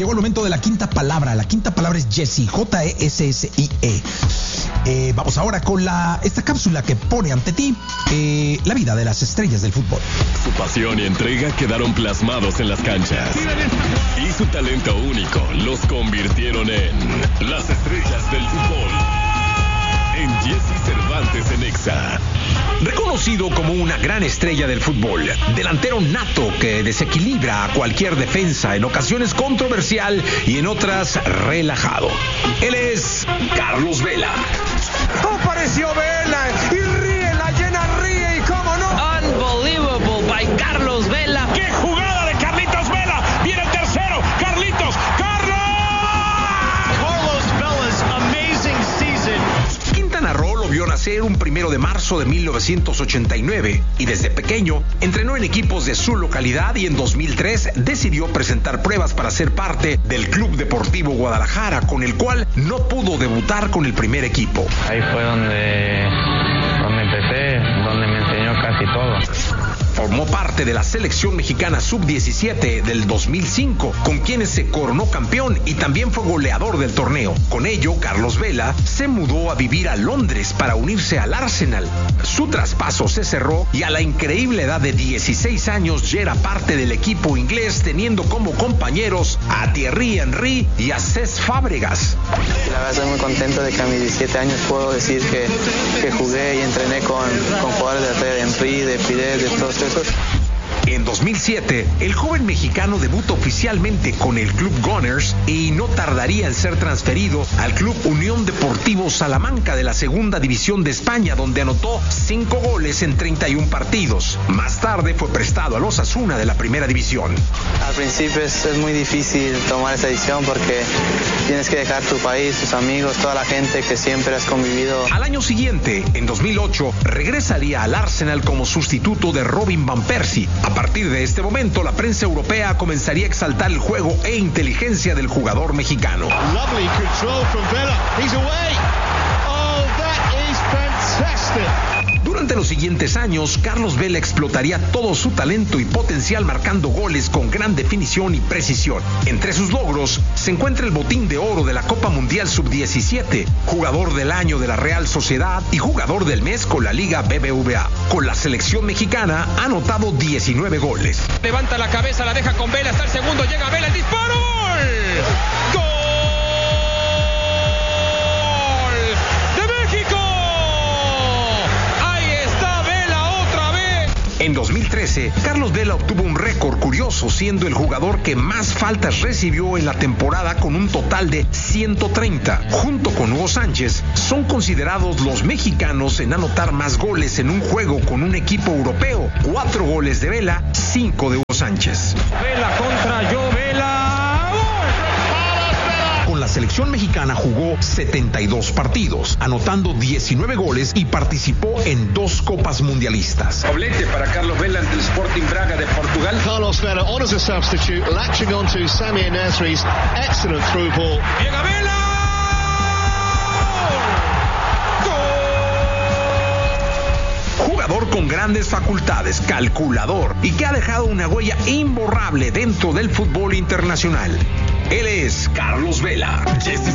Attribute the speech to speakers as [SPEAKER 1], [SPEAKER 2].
[SPEAKER 1] llegó el momento de la quinta palabra. La quinta palabra es Jessie, Jessie. Vamos ahora con esta cápsula que pone ante ti la vida de las estrellas del fútbol.
[SPEAKER 2] Su pasión y entrega quedaron plasmados en las canchas. Y su talento único los convirtieron en las estrellas del fútbol. En Jesse Cervantes en Exa.
[SPEAKER 3] Reconocido como una gran estrella del fútbol, delantero nato que desequilibra a cualquier defensa, en ocasiones controversial y en otras relajado. Él es Carlos Vela.
[SPEAKER 4] Apareció Vela y ríe, la llena ríe y cómo no.
[SPEAKER 5] Unbelievable by Carlos Vela.
[SPEAKER 6] ¡Qué jugada de Carlitos Vela! Viene el tercero, Carlitos, Carlos Vela's amazing season.
[SPEAKER 3] Quintana Roo lo vio nacer un 1 de marzo de 1989 y desde pequeño entrenó en equipos de su localidad y en 2003 decidió presentar pruebas para ser parte del Club Deportivo Guadalajara, con el cual no pudo debutar con el primer equipo.
[SPEAKER 7] Ahí fue donde empecé, donde me enseñó casi todo.
[SPEAKER 3] Formó parte de la selección mexicana sub-17 del 2005, con quienes se coronó campeón y también fue goleador del torneo. Con ello, Carlos Vela se mudó a vivir a Londres para unirse al Arsenal. Su traspaso se cerró y a la increíble edad de 16 años ya era parte del equipo inglés, teniendo como compañeros a Thierry Henry y a Cesc Fábregas.
[SPEAKER 8] La verdad estoy muy contento de que a mis 17 años puedo decir que jugué y entrené con jugadores de Henry, de Pires, de todos esos.
[SPEAKER 3] En 2007, el joven mexicano debuta oficialmente con el Club Gunners y no tardaría en ser transferido al Club Unión Deportivo Salamanca de la Segunda División de España, donde anotó 5 goles en 31 partidos. Más tarde fue prestado al Osasuna de la Primera División.
[SPEAKER 8] Al principio es muy difícil tomar esa decisión porque tienes que dejar tu país, tus amigos, toda la gente que siempre has convivido.
[SPEAKER 3] Al año siguiente, en 2008, regresaría al Arsenal como sustituto de Robin van Persie. A partir de este momento, la prensa europea comenzaría a exaltar el juego e inteligencia del jugador mexicano.
[SPEAKER 6] Lovely control from Vela. He's away. Oh, that is fantastic.
[SPEAKER 3] Durante los siguientes años, Carlos Vela explotaría todo su talento y potencial marcando goles con gran definición y precisión. Entre sus logros se encuentra el botín de oro de la Copa Mundial Sub-17, jugador del año de la Real Sociedad y jugador del mes con la Liga BBVA. Con la selección mexicana ha anotado 19 goles.
[SPEAKER 5] Levanta la cabeza, la deja con Vela, está el segundo, llega Vela, el disparo. ¡Gol!
[SPEAKER 3] En 2013, Carlos Vela obtuvo un récord curioso, siendo el jugador que más faltas recibió en la temporada con un total de 130. Junto con Hugo Sánchez, son considerados los mexicanos en anotar más goles en un juego con un equipo europeo. 4 goles de Vela, 5 de Hugo Sánchez.
[SPEAKER 6] Vela contra Vela.
[SPEAKER 3] Con la selección mexicana jugó 72 partidos, anotando 19 goles y participó en 2 copas mundialistas.
[SPEAKER 9] Doblete para Carlos Vela ante el Sporting Braga de Portugal.
[SPEAKER 6] Carlos Vela on as a substitute, latching on to Sami Nasri's excellent through ball. Llega Vela.
[SPEAKER 3] Jugador con grandes facultades, calculador y que ha dejado una huella imborrable dentro del fútbol internacional. Él es Carlos Vela.